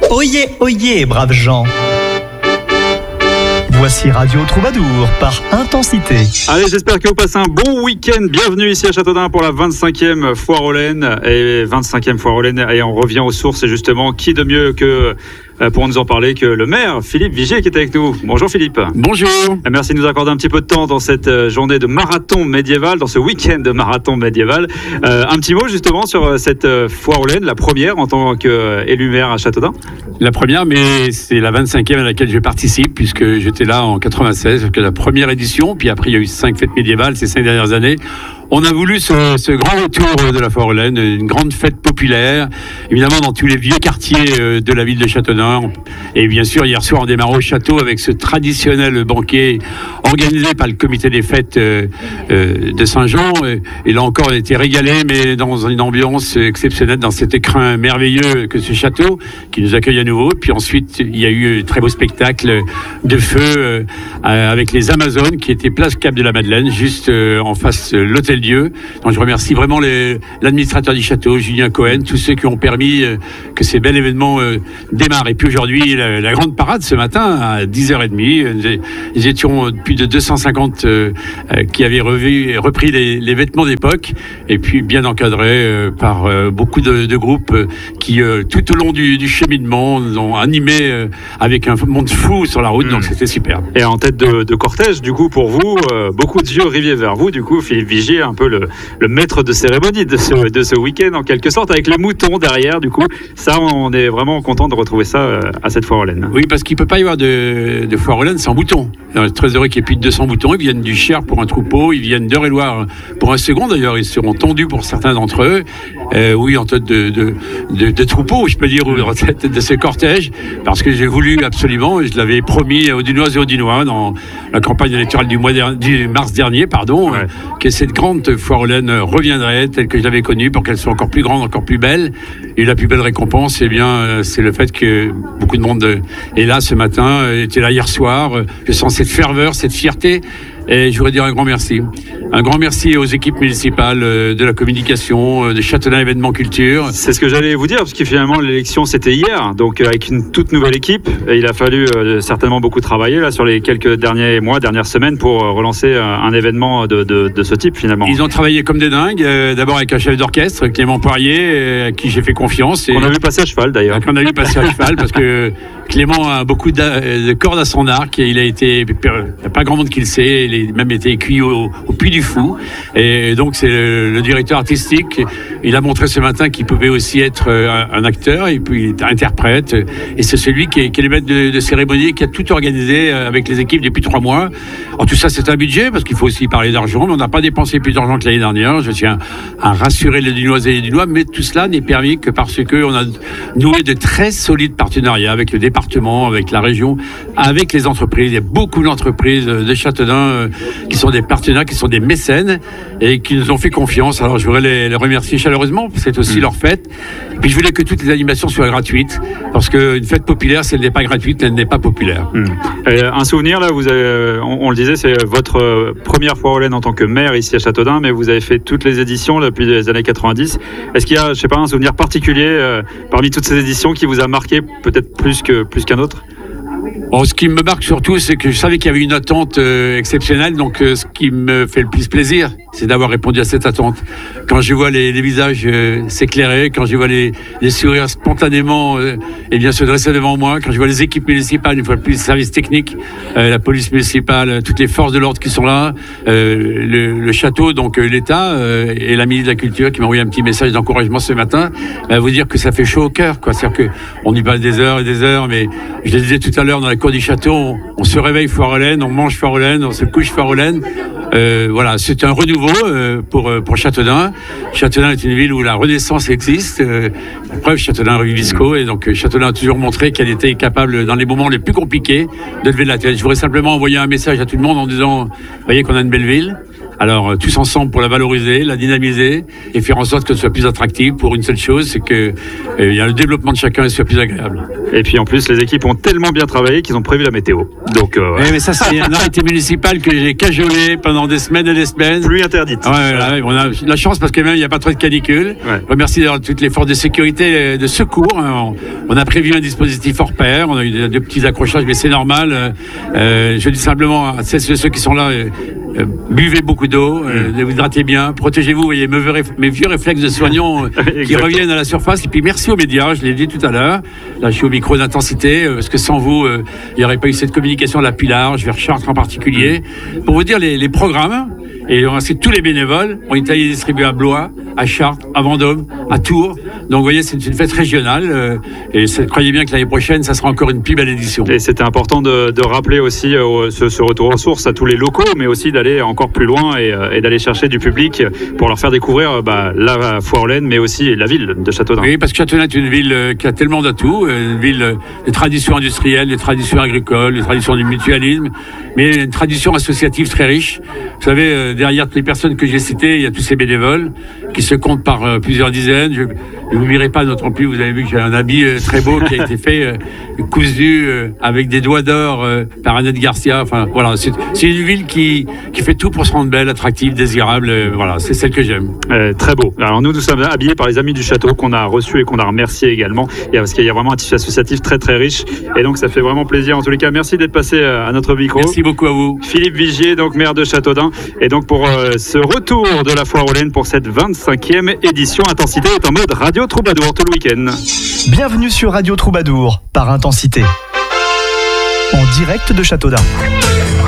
Oyez, oyez, braves gens. Voici Radio Troubadour par Intensité. Allez, j'espère que vous passez un bon week-end. Bienvenue ici à Châteaudun pour la 25e foire aux laines. Et 25e foire aux laines. Et on revient aux sources. Et justement, qui de mieux que pour nous en parler que le maire, Philippe Vigier, qui est avec nous. Bonjour Philippe. Bonjour. Merci de nous accorder un petit peu de temps dans cette journée de marathon médiéval, dans ce week-end de marathon médiéval. Un petit mot justement sur cette foire aux laines, la première en tant qu'élu maire à Châteaudun. La première, mais c'est la 25e à laquelle je participe, puisque j'étais là en 96, que la première édition, puis après il y a eu 5 fêtes médiévales ces 5 dernières années. On a voulu ce grand retour de la foire aux laines, une grande fête populaire, évidemment dans tous les vieux quartiers de la ville de Châteaudun. Et bien sûr, hier soir, on démarre au château avec ce traditionnel banquet organisé par le comité des fêtes de Saint-Jean. Et là encore, on a été régalés, mais dans une ambiance exceptionnelle, dans cet écrin merveilleux que ce château, qui nous accueille à nouveau. Puis ensuite, il y a eu un très beau spectacle de feu avec les Amazones, qui étaient place Cap de la Madeleine, juste en face de l'hôtel Dieu. Donc je remercie vraiment l'administrateur du château, Julien Cohen, tous ceux qui ont permis que ces bels événements démarrent. Et puis aujourd'hui, la grande parade ce matin à 10h30, nous étions plus de 250 qui avaient repris les vêtements d'époque, et puis bien encadrés par beaucoup de groupes qui tout au long du cheminement nous ont animés avec un monde fou sur la route. Donc c'était super. Et en tête de cortège, du coup, pour vous, beaucoup de yeux rivés vers vous, du coup, Philippe Vigier, un peu le maître de cérémonie de ce week-end, en quelque sorte, avec les moutons derrière, du coup. Ça, on est vraiment content de retrouver ça à cette foire aux laines. Oui, parce qu'il ne peut pas y avoir de foire aux laines sans moutons. On est très heureux qu'il y ait plus de 200 moutons. Ils viennent du Cher pour un troupeau, ils viennent d'Eure-et-Loire pour un second, d'ailleurs. Ils seront tondus pour certains d'entre eux. Oui, en tête de troupeau, je peux dire, ou en tête de ce cortège, parce que j'ai voulu absolument, je l'avais promis aux Dunoises et aux Dunois dans la campagne électorale du mars dernier, que cette grande foire aux laines reviendrait telle que je l'avais connue, pour qu'elle soit encore plus grande, encore plus belle. Et la plus belle récompense, eh bien, c'est le fait que beaucoup de monde est là ce matin, était là hier soir. Je sens cette ferveur, cette fierté. Et je voudrais dire un grand merci. Un grand merci aux équipes municipales de la communication, de Châteaudun Événements Culture. C'est ce que j'allais vous dire, parce que finalement l'élection c'était hier, donc avec une toute nouvelle équipe. Et il a fallu certainement beaucoup travailler là sur les quelques derniers mois, dernières semaines pour relancer un événement de ce type finalement. Ils ont travaillé comme des dingues, d'abord avec un chef d'orchestre, Clément Poirier, à qui j'ai fait confiance. On a vu passer à cheval d'ailleurs. On a vu passer à cheval parce que Clément a beaucoup de cordes à son arc, et il n'y a pas grand monde qui le sait. Il a même été cuit au Puy du Fou. Et donc c'est le directeur artistique. Il a montré ce matin qu'il pouvait aussi être un acteur, et puis interprète. Et c'est celui qui est le maître de cérémonie, qui a tout organisé avec les équipes depuis 3 mois. Alors tout ça, c'est un budget, parce qu'il faut aussi parler d'argent, mais on n'a pas dépensé plus d'argent que l'année dernière. Je tiens à rassurer les Dunoises et les Dunois, mais tout cela n'est permis que parce qu'on a noué de très solides partenariats avec le département, avec la région, avec les entreprises. Il y a beaucoup d'entreprises de Châteaudun qui sont des partenaires, qui sont des mécènes, et qui nous ont fait confiance. Alors je voudrais les remercier chaleureusement, c'est aussi leur fête. Puis je voulais que toutes les animations soient gratuites, parce qu'une fête populaire, si elle n'est pas gratuite, elle n'est pas populaire. Un souvenir, là, on le disait, c'est votre première foire aux laines en tant que maire ici à Châteaudun, mais vous avez fait toutes les éditions depuis les années 90. Est-ce qu'il y a, je sais pas, un souvenir particulier parmi toutes ces éditions qui vous a marqué peut-être plus qu'un autre ? Ce qui me marque surtout, c'est que je savais qu'il y avait une attente exceptionnelle. Donc ce qui me fait le plus plaisir, c'est d'avoir répondu à cette attente. Quand je vois les visages s'éclairer, quand je vois les sourires spontanément se dresser devant moi, quand je vois les équipes municipales, une fois de plus, les services techniques, la police municipale, toutes les forces de l'ordre qui sont là, le château, donc l'État et la ministre de la Culture qui m'a envoyé un petit message d'encouragement ce matin, vous dire que ça fait chaud au cœur, quoi. C'est-à-dire qu'on y passe des heures et des heures, mais je le disais tout à l'heure dans la cour du château, on se réveille foire aux laines, on mange foire aux laines, on se couche foire aux laines. Voilà, c'est un renouveau pour Châteaudun. Châteaudun est une ville où la renaissance existe. La preuve, Châteaudun rue Visco, et donc Châteaudun a toujours montré qu'elle était capable, dans les moments les plus compliqués, de lever la tête. Je voudrais simplement envoyer un message à tout le monde en disant, voyez qu'on a une belle ville, Alors, tous ensemble pour la valoriser, la dynamiser et faire en sorte que ce soit plus attractif pour une seule chose, c'est que il y a le développement de chacun et ce soit plus agréable. Et puis en plus, les équipes ont tellement bien travaillé qu'ils ont prévu la météo. Donc, mais ça, c'est un arrêté municipal que j'ai cajolé pendant des semaines et des semaines. Pluie interdite. Ouais, on a la chance parce que même il n'y a pas trop de canicule. Ouais. Je remercie d'ailleurs toutes les forces de sécurité et de secours. On a prévu un dispositif hors pair. On a eu des petits accrochages, mais c'est normal. Je dis simplement à ceux qui sont là, buvez beaucoup d'eau, vous hydratez bien, protégez-vous. Vous voyez mes vieux réflexes de soignants qui reviennent à la surface. Et puis merci aux médias, je l'ai dit tout à l'heure. Là, je suis au micro d'intensité, parce que sans vous, il n'y aurait pas eu cette communication la plus large, vers Chartres en particulier. Pour vous dire les programmes, et on sait tous les bénévoles ont été distribués à Blois, à Chartres, à Vendôme, à Tours. Donc vous voyez, c'est une fête régionale. Et croyez bien que l'année prochaine, ça sera encore une plus belle édition. Et c'était important de rappeler aussi ce retour aux sources à tous les locaux, mais aussi d'aller encore plus loin et d'aller chercher du public pour leur faire découvrir la Foire-aux-Laines, mais aussi la ville de Châteaudun. Oui, parce que Châteaudun est une ville qui a tellement d'atouts, une ville de traditions industrielles, de traditions agricoles, de traditions du mutualisme, mais une tradition associative très riche. Vous savez, derrière toutes les personnes que j'ai citées, il y a tous ces bénévoles qui se comptent par plusieurs dizaines. Je n'oublierai pas d'autant plus, vous avez vu que j'ai un habit très beau qui a été fait, cousu avec des doigts d'or par Annette Garcia. Enfin, voilà, c'est une ville qui fait tout pour se rendre belle, attractive, désirable. Voilà, c'est celle que j'aime. Très beau. Alors nous sommes habillés par les Amis du Château qu'on a reçus et qu'on a remerciés également. Parce qu'il y a vraiment un tissu associatif très très riche. Et donc ça fait vraiment plaisir. En tous les cas, merci d'être passé à notre micro. Merci beaucoup à vous. Philippe Vigier, donc maire de Châteaudun. Et donc pour ce retour de la Foire-aux-Laines pour cette 25e édition, Intensité est en mode Radio Troubadour tout le week-end. Bienvenue sur Radio Troubadour par Intensité. En direct de Châteaudun.